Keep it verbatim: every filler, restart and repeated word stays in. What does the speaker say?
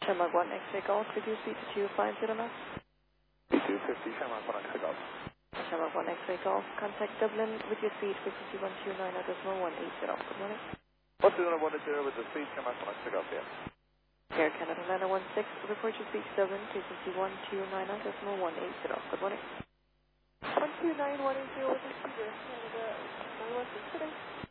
Shamrock one X-ray Golf, could you speak to two five zero now? two fifty, Shamrock one X-ray Golf. Shamrock one X-ray Golf, contact Dublin with your speed frequency one two nine decimal one eight zero. Good morning. What's the number one zero with the speed, Shamrock one X-ray Golf here? Air Canada nine one six, report your speed to Dublin, frequency one two nine decimal one eight zero. Good morning. one two nine one eight zero with the speed, Air Canada nine one six today.